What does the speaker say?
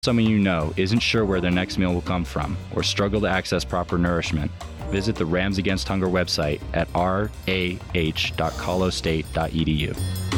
Someone you know isn't sure where their next meal will come from or struggle to access proper nourishment, visit the Rams Against Hunger website at rah.colostate.edu.